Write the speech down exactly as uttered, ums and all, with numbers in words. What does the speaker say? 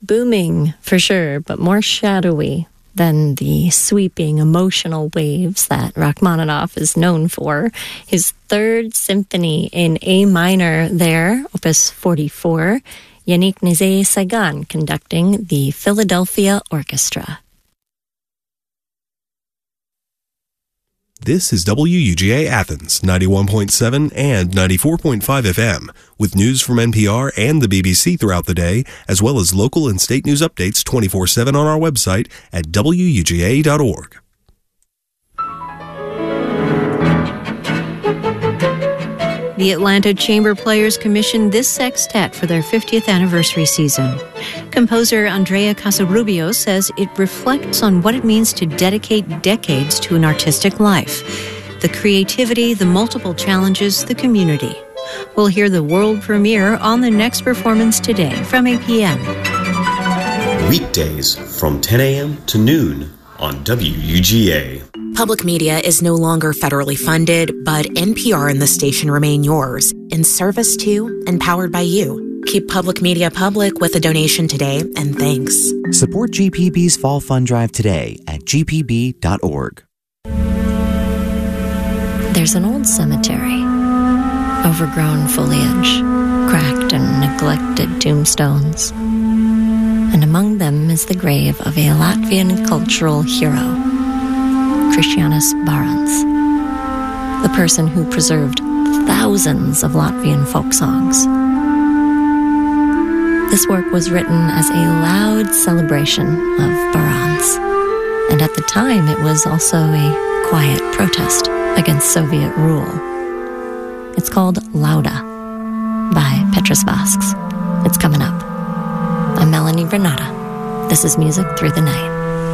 booming for sure, but more shadowy than the sweeping emotional waves that Rachmaninoff is known for. His third symphony in A minor there, Opus forty-four, Yannick Nézet-Séguin conducting the Philadelphia Orchestra. This is W U G A Athens, ninety-one point seven and ninety-four point five F M, with news from N P R and the B B C throughout the day, as well as local and state news updates twenty-four seven on our website at W U G A dot org. The Atlanta Chamber Players commissioned this sextet for their fiftieth anniversary season. Composer Andrea Casarubio says it reflects on what it means to dedicate decades to an artistic life. The creativity, the multiple challenges, the community. We'll hear the world premiere on the next performance today from eight p.m. Weekdays from ten a.m. to noon on W U G A. Public media is no longer federally funded, but N P R and the station remain yours, in service to and powered by you. Keep public media public with a donation today, and thanks. Support G P B's Fall Fund Drive today at G P B dot org. There's an old cemetery, overgrown foliage, cracked and neglected tombstones. And among them is the grave of a Latvian cultural hero, Krišjānis Barons, the person who preserved thousands of Latvian folk songs. This work was written as a loud celebration of Barons, and at the time it was also a quiet protest against Soviet rule. It's called Lauda by Petrus Vasks. It's coming up. I'm Melanie Granada. This is Music Through the Night.